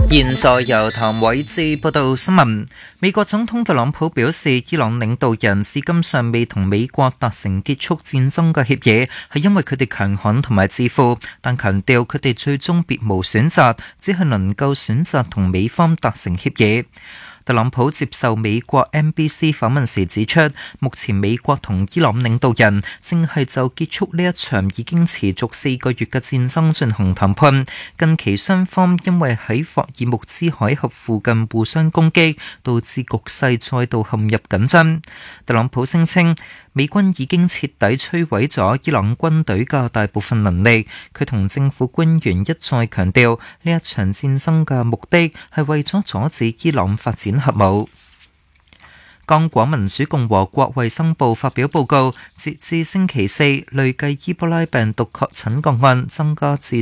現在由譚偉志報道新聞。美國總統特朗普表示，伊朗領導人至今尚未同美國達成結束戰爭嘅協議，係因為佢哋強悍同埋自負，但強調佢哋最終別無選擇，只係能夠選擇同美方達成協議。特朗普接受美國 NBC 訪問時指出，目前美國同伊朗領導人正係就結束呢一場已經持續4個月嘅戰爭進行談判。近期雙方因為喺霍爾木茲海峽附近互相攻擊，導致局勢再度陷入緊張。特朗普聲稱，美軍已經徹底摧毀咗伊朗軍隊嘅大部分能力。佢同政府官員一再強調，呢一場戰爭嘅目的係為咗阻止伊朗發展核武。剛果民主共和國衛生部發表報告，截至星期四，累計伊波拉病毒確診個案增加至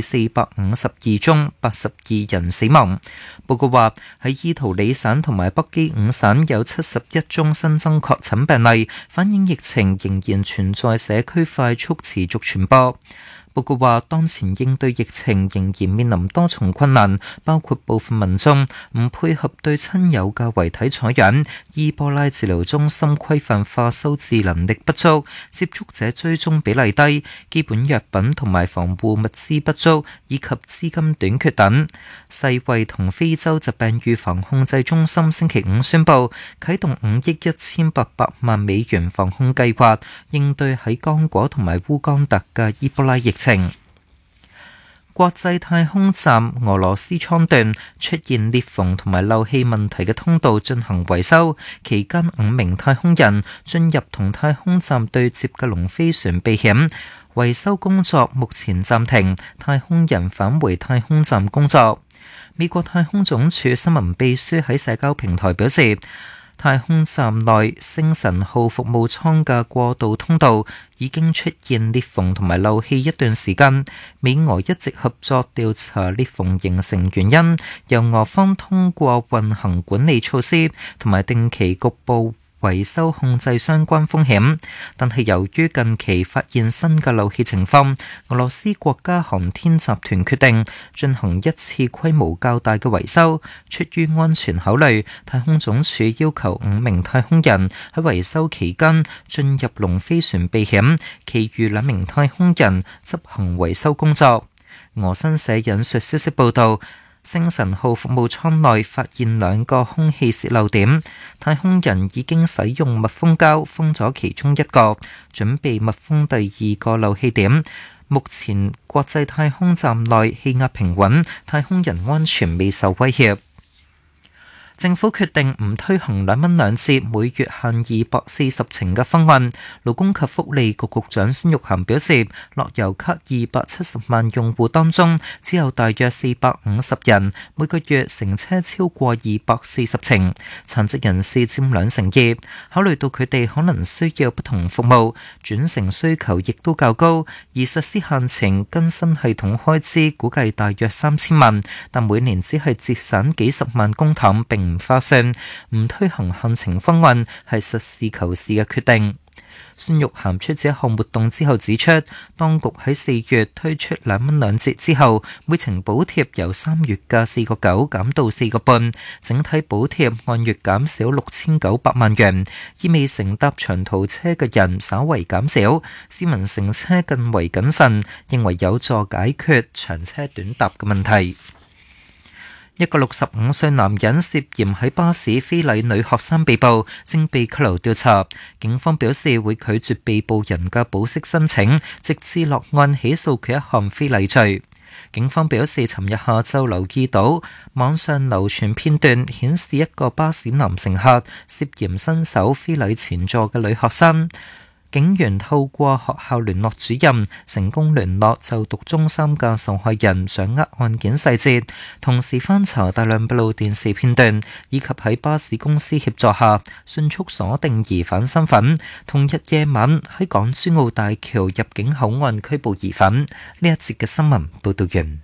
452宗，82人死亡。報告話，喺伊圖里省同埋北基伍省有71宗新增確診病例，反映疫情仍然存在社區快速持續傳播。報告話，當前應對疫情仍然面臨多重困難，包括部分民眾唔配合對親友嘅遺體採樣，伊波拉治療中心規範化收治能力不足，接觸者追蹤比例低，基本藥品同埋防護物資不足，以及資金短缺等。世衛同非洲疾病預防控制中心星期五宣布，啟動5億1800萬美元防控計劃，應對喺剛果同埋烏干達嘅伊波拉疫情。國際太空站俄羅斯艙段出現裂縫同埋漏氣問題嘅通道進行維修，期間5名太空人進入同太空站對接嘅龍飛船避險，維修工作目前暫停，太空人返回太空站工作。美國太空總署新聞秘書喺社交平台表示，太空站內星神號服務艙嘅過渡通道已經出現裂縫同埋漏氣一段時間，美俄一直合作調查裂縫形成原因，由俄方通過運行管理措施同埋定期局部維修控制相關風險，但係由於近期發現新嘅漏氣情況，俄羅斯國家航天集團決定進行一次規模較大嘅維修。出於安全考慮，太空總署要求5名太空人喺維修期間進入龍飛船避險，其餘2名太空人執行維修工作。俄新社引述消息報道，星神號服務艙內發現2個空氣洩漏點，太空人已經使用密封膠封咗其中1個，準備密封第2個漏氣點。目前國際太空站內氣壓平穩，太空人安全未受威脅。政府決定唔推行2蚊2折每月限240程嘅方案。勞工及福利局局長孫玉菡表示，樂悠咭270萬用戶當中，只有大約450人每個月乘車超過240程，殘疾人士佔2成2。考慮到佢哋可能需要不同服務，轉乘需求亦都較高，而實施限程更新系統開支估計大約3000萬，但每年只係節省幾十萬公帑，並唔划算。唔推行限程方案係實事求是嘅決定。孫玉菡出席一項活動之後指出，當局喺4月推出2蚊2折之後，每程補貼由3月嘅4.9減到4.5，整體補貼按月減少6900萬元，意味乘搭長途車嘅人稍為減少，市民乘車更為謹慎，認為有助解決長車短搭嘅問題。一個65歲男人涉嫌喺巴士非禮女學生被捕，正被拘留調查。警方表示會拒絕被捕人嘅保釋申請，直至落案起訴佢一項非禮罪。警方表示，尋日下晝留意到網上流傳片段，顯示一個巴士男乘客涉嫌伸手非禮前座嘅女學生。警員透過學校聯絡主任成功聯絡就讀中三嘅受害人，掌握案件細節，同時翻查大量閉路電視片段，以及喺巴士公司協助下迅速鎖定疑犯身份。同日夜晚喺港珠澳大橋入境口岸拘捕疑犯。呢一節嘅新聞報道完。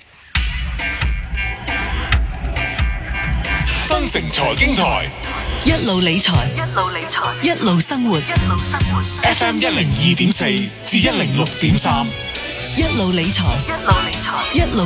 新城財經台一路理財，一路生活。 FM 102.4至106.3， 一路理財，一路